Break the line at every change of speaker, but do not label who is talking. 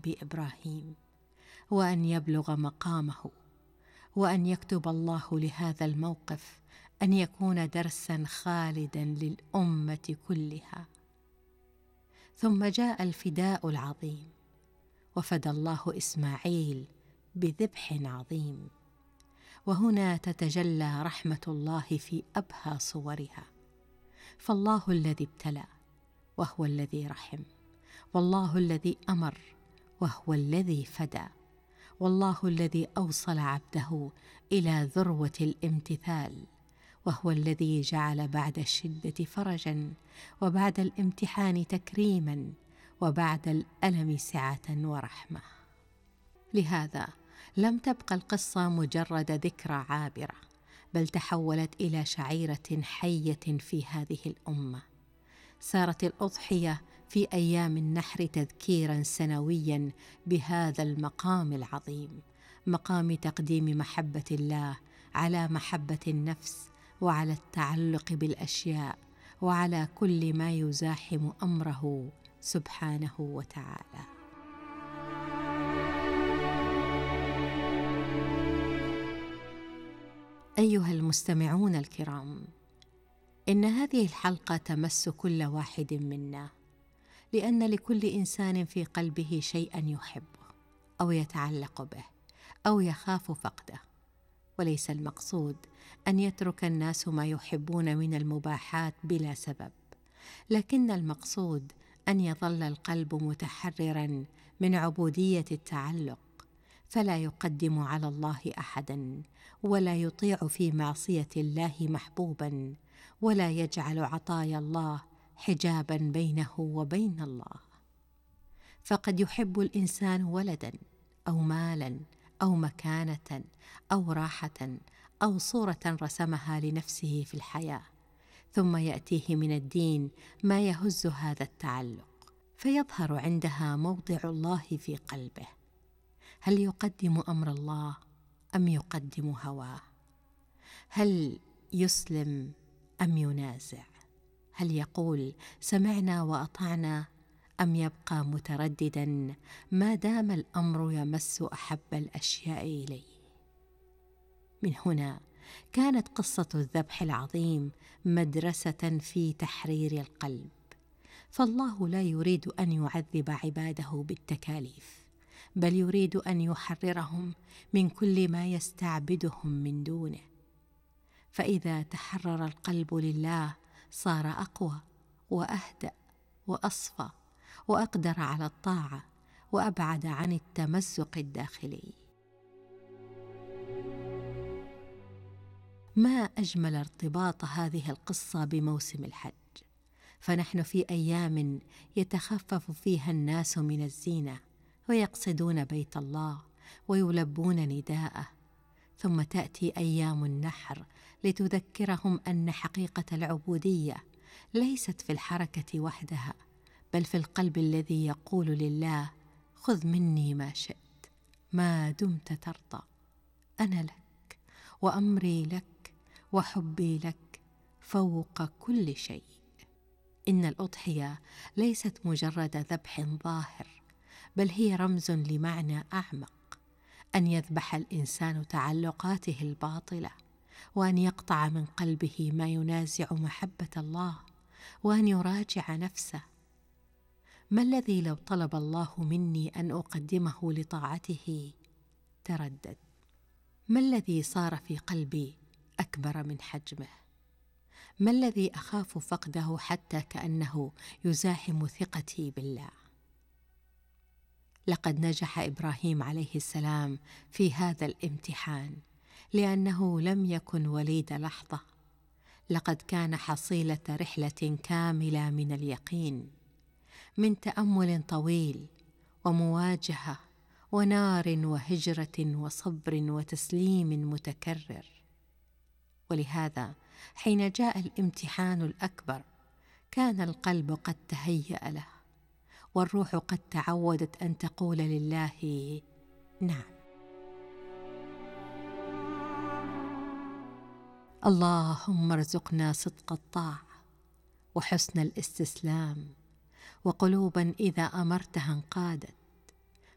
إبراهيم، وأن يبلغ مقامه، وأن يكتب الله لهذا الموقف أن يكون درسا خالدا للأمة كلها. ثم جاء الفداء العظيم، وفدى الله إسماعيل بذبح عظيم. وهنا تتجلى رحمة الله في أبهى صورها، فالله الذي ابتلى وهو الذي رحم، والله الذي أمر وهو الذي فدى، والله الذي أوصل عبده إلى ذروة الامتثال، وهو الذي جعل بعد الشدة فرجا، وبعد الامتحان تكريما، وبعد الألم سعة ورحمة. لهذا لم تبقى القصة مجرد ذكرى عابرة، بل تحولت إلى شعيرة حية في هذه الأمة. صارت الأضحية في أيام النحر تذكيرا سنويا بهذا المقام العظيم، مقام تقديم محبة الله على محبة النفس، وعلى التعلق بالأشياء، وعلى كل ما يزاحم أمره سبحانه وتعالى. أيها المستمعون الكرام، إن هذه الحلقة تمس كل واحد منا، لأن لكل إنسان في قلبه شيئا يحبه أو يتعلق به أو يخاف فقده، وليس المقصود أن يترك الناس ما يحبون من المباحات بلا سبب، لكن المقصود أن يظل القلب متحررا من عبودية التعلق، فلا يقدم على الله أحدا، ولا يطيع في معصية الله محبوبا، ولا يجعل عطايا الله حجابا بينه وبين الله. فقد يحب الإنسان ولدا أو مالا أو مكانة أو راحة أو صورة رسمها لنفسه في الحياة، ثم يأتيه من الدين ما يهز هذا التعلق، فيظهر عندها موضع الله في قلبه. هل يقدم أمر الله أم يقدم هواه؟ هل يسلم أم ينازع؟ هل يقول سمعنا وأطعنا أم يبقى مترددا ما دام الأمر يمس أحب الأشياء إليه؟ من هنا كانت قصة الذبح العظيم مدرسة في تحرير القلب، فالله لا يريد أن يعذب عباده بالتكاليف، بل يريد أن يحررهم من كل ما يستعبدهم من دونه. فإذا تحرر القلب لله صار أقوى وأهدأ وأصفى، وأقدر على الطاعة، وأبعد عن التمزق الداخلي. ما أجمل ارتباط هذه القصة بموسم الحج، فنحن في أيام يتخفف فيها الناس من الزينة ويقصدون بيت الله ويلبون نداءه، ثم تأتي أيام النحر لتذكرهم أن حقيقة العبودية ليست في الحركة وحدها، بل في القلب الذي يقول لله خذ مني ما شئت ما دمت ترضى، أنا لك وأمري لك وحبي لك فوق كل شيء. إن الأضحية ليست مجرد ذبح ظاهر، بل هي رمز لمعنى أعمق، أن يذبح الإنسان تعلقاته الباطلة، وأن يقطع من قلبه ما ينازع محبة الله، وأن يراجع نفسه. ما الذي لو طلب الله مني أن أقدمه لطاعته تردد؟ ما الذي صار في قلبي أكبر من حجمه؟ ما الذي أخاف فقده حتى كأنه يزاحم ثقتي بالله؟ لقد نجح إبراهيم عليه السلام في هذا الامتحان، لأنه لم يكن وليد لحظة، لقد كان حصيلة رحلة كاملة من اليقين، من تأمل طويل ومواجهة ونار وهجرة وصبر وتسليم متكرر. ولهذا حين جاء الامتحان الأكبر كان القلب قد تهيأ له، والروح قد تعودت أن تقول لله نعم. اللهم ارزقنا صدق الطاعة وحسن الاستسلام، وقلوبا إذا أمرتها انقادت،